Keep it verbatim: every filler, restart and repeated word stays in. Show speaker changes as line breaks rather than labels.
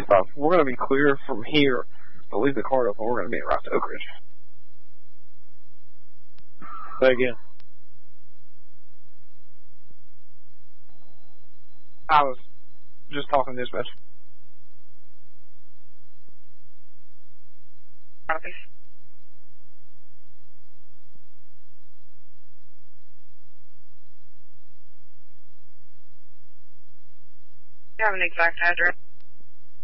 Uh, we're going to be clear from here, but leave the card open. We're going to be at Route to Oak Ridge.
Say again.
I was just talking to dispatch.
Copy. You have an exact address?